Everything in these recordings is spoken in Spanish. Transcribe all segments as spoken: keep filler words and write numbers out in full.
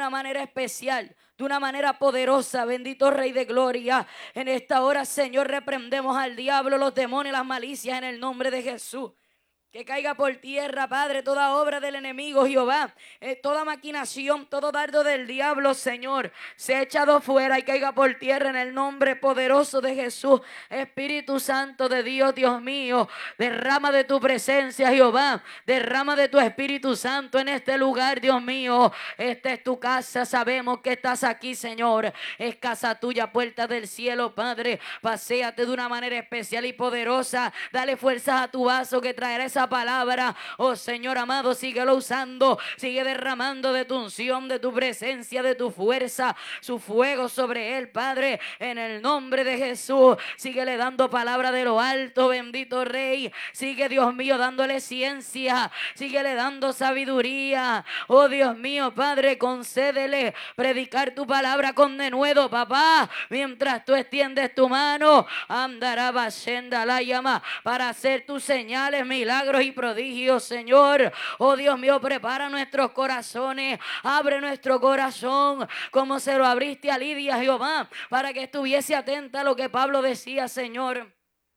una manera especial, de una manera poderosa. Bendito Rey de Gloria. En esta hora, Señor, reprendemos al diablo, los demonios, las malicias en el nombre de Jesús. Que caiga por tierra, Padre, toda obra del enemigo, Jehová, eh, toda maquinación, todo dardo del diablo, Señor, se ha echado fuera y caiga por tierra en el nombre poderoso de Jesús. Espíritu Santo de Dios, Dios mío, derrama de tu presencia, Jehová, derrama de tu Espíritu Santo en este lugar, Dios mío. Esta es tu casa, sabemos que estás aquí, Señor, es casa tuya, puerta del cielo, Padre. Paséate de una manera especial y poderosa, dale fuerzas a tu vaso que traerá esa palabra. Oh Señor amado, síguelo usando, sigue derramando de tu unción, de tu presencia, de tu fuerza, su fuego sobre él, Padre, en el nombre de Jesús. Síguele dando palabra de lo alto, bendito Rey. Sigue, Dios mío, dándole ciencia, síguele dando sabiduría. Oh Dios mío, Padre, concédele predicar tu palabra con denuedo, papá, mientras tú extiendes tu mano, andará bashenda la llama para hacer tus señales, milagros y prodigios, Señor. Oh Dios mío, prepara nuestros corazones, abre nuestro corazón como se lo abriste a Lidia, Jehová, para que estuviese atenta a lo que Pablo decía, Señor.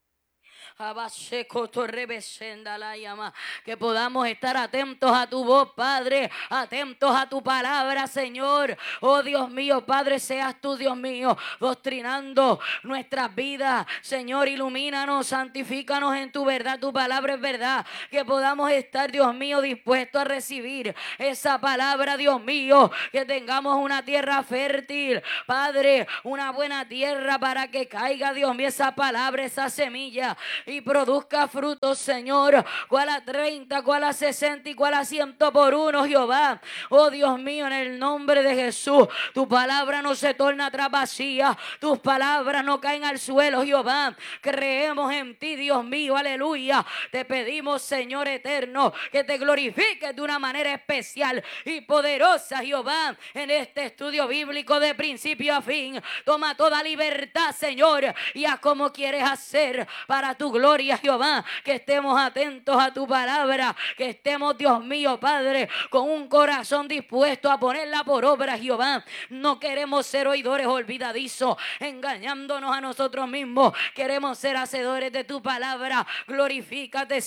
Que podamos estar atentos a tu voz, Padre, atentos a tu palabra, Señor. Oh Dios mío, Padre, seas tú, Dios mío, doctrinando nuestras vidas, Señor. Ilumínanos, santifícanos en tu verdad, tu palabra es verdad. Que podamos estar, Dios mío, dispuestos a recibir esa palabra, Dios mío. Que tengamos una tierra fértil, Padre, una buena tierra para que caiga, Dios mío, esa palabra, esa semilla, y produzca frutos, Señor, cual a treinta, cual a sesenta y cual a ciento por uno, Jehová. Oh Dios mío, en el nombre de Jesús, tu palabra no se torna atrás vacía, tus palabras no caen al suelo, Jehová. Creemos en ti, Dios mío, aleluya. Te pedimos, Señor eterno, que te glorifiques de una manera especial y poderosa, Jehová, en este estudio bíblico de principio a fin. Toma toda libertad, Señor, y haz como quieres hacer para tu gloria, Jehová. Que estemos atentos a tu palabra, que estemos, Dios mío, Padre, con un corazón dispuesto a ponerla por obra, Jehová. No queremos ser oidores olvidadizos, engañándonos a nosotros mismos. Queremos ser hacedores de tu palabra. Glorifícate,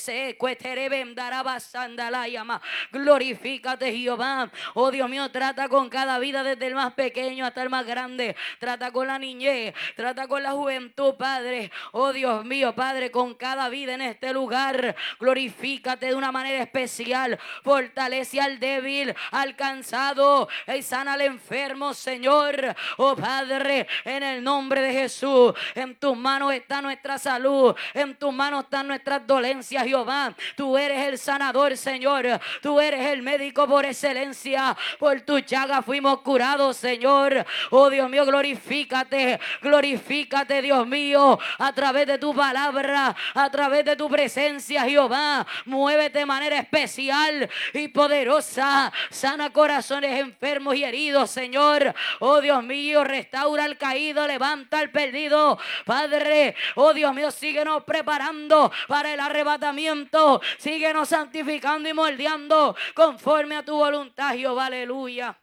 glorifícate, Jehová. Oh Dios mío, trata con cada vida, desde el más pequeño hasta el más grande. Trata con la niñez, trata con la juventud, Padre. Oh Dios mío, Padre, con cada vida en este lugar. Glorifícate de una manera especial. Fortalece al débil, al cansado, y sana al enfermo, Señor. Oh Padre, en el nombre de Jesús, en tus manos está nuestra salud, en tus manos están nuestras dolencias, Jehová. Tú eres el sanador, Señor. Tú eres el médico por excelencia. Por tu llaga fuimos curados, Señor. Oh Dios mío, glorifícate, glorifícate, Dios mío, a través de tu palabra, a través de tu presencia, Jehová. Muévete de manera especial y poderosa. Sana corazones enfermos y heridos, Señor. Oh Dios mío, restaura al caído, levanta al perdido, Padre. Oh Dios mío, síguenos preparando para el arrebatamiento. Síguenos santificando y moldeando conforme a tu voluntad, Jehová. Aleluya.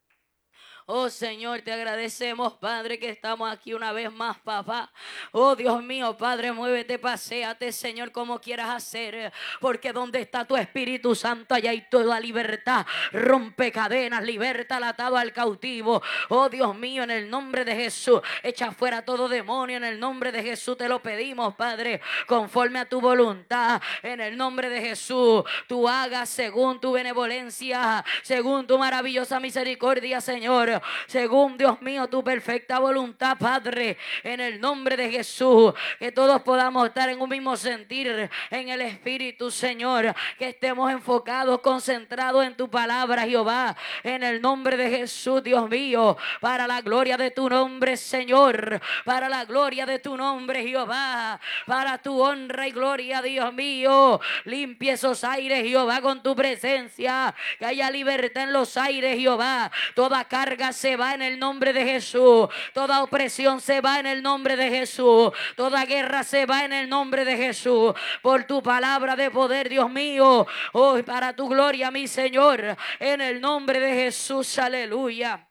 Oh Señor, te agradecemos, Padre, que estamos aquí una vez más, papá. Oh Dios mío, Padre, muévete, paséate, Señor, como quieras hacer, porque donde está tu Espíritu Santo, allá hay toda libertad. Rompe cadenas, liberta al atado, al cautivo. Oh Dios mío, en el nombre de Jesús, echa fuera todo demonio. En el nombre de Jesús te lo pedimos, Padre, conforme a tu voluntad. En el nombre de Jesús, tú hagas según tu benevolencia, según tu maravillosa misericordia, Señor. Según, Dios mío, tu perfecta voluntad, Padre, en el nombre de Jesús, que todos podamos estar en un mismo sentir en el Espíritu, Señor, que estemos enfocados, concentrados en tu palabra, Jehová, en el nombre de Jesús, Dios mío, para la gloria de tu nombre, Señor, para la gloria de tu nombre, Jehová, para tu honra y gloria, Dios mío. Limpia esos aires, Jehová, con tu presencia, que haya libertad en los aires, Jehová. Toda carga carga se va en el nombre de Jesús. Toda opresión se va en el nombre de Jesús. Toda guerra se va en el nombre de Jesús. Por tu palabra de poder, Dios mío. Hoy para tu gloria, mi Señor. En el nombre de Jesús, aleluya.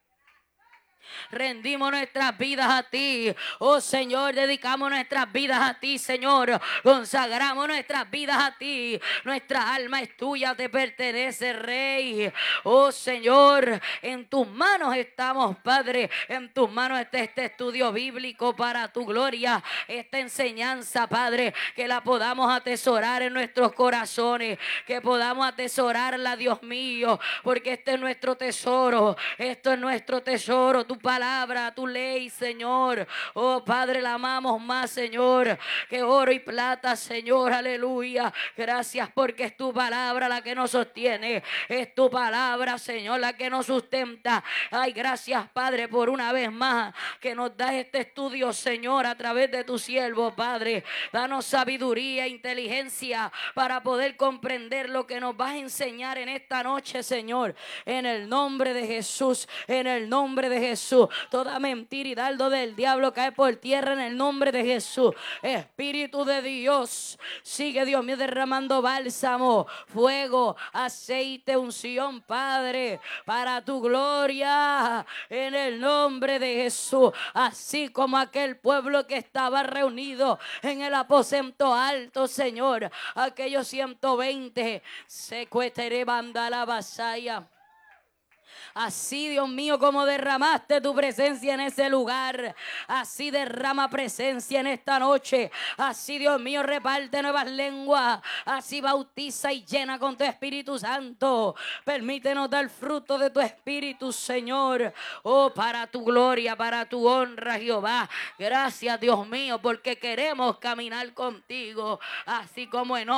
Rendimos nuestras vidas a ti, oh Señor, dedicamos nuestras vidas a ti, Señor, consagramos nuestras vidas a ti, nuestra alma es tuya, te pertenece, Rey, oh Señor, en tus manos estamos, Padre, en tus manos está este estudio bíblico para tu gloria, esta enseñanza, Padre, que la podamos atesorar en nuestros corazones, que podamos atesorarla, Dios mío, porque este es nuestro tesoro, esto es nuestro tesoro, tu palabra, tu ley, Señor. Oh Padre, la amamos más, Señor, que oro y plata, Señor, aleluya. Gracias porque es tu palabra la que nos sostiene, es tu palabra, Señor, la que nos sustenta. Ay, gracias, Padre, por una vez más que nos das este estudio, Señor, a través de tu siervo, Padre. Danos sabiduría e inteligencia para poder comprender lo que nos vas a enseñar en esta noche, Señor, en el nombre de Jesús, en el nombre de Jesús. Toda mentira y dardo del diablo cae por tierra en el nombre de Jesús. Espíritu de Dios, sigue, Dios mío, derramando bálsamo, fuego, aceite, unción, Padre, para tu gloria, en el nombre de Jesús. Así como aquel pueblo que estaba reunido en el aposento alto, Señor, aquellos ciento veinte, se cuetere banda la vasalla. Así, Dios mío, como derramaste tu presencia en ese lugar, así derrama presencia en esta noche. Así, Dios mío, reparte nuevas lenguas. Así bautiza y llena con tu Espíritu Santo. Permítenos dar fruto de tu Espíritu, Señor. Oh, para tu gloria, para tu honra, Jehová. Gracias, Dios mío, porque queremos caminar contigo, así como en